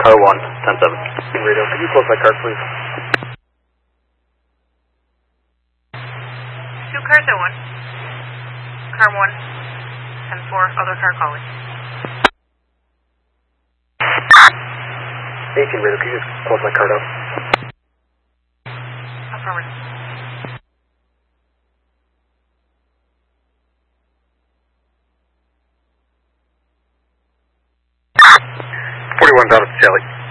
car 1, 10-7. Radio, could you close my card, please? 2 cars at 1. Car 1, 10-4, other car calling. 18 Radio, could you just close my card up? Affirmative. 41 down at Sally.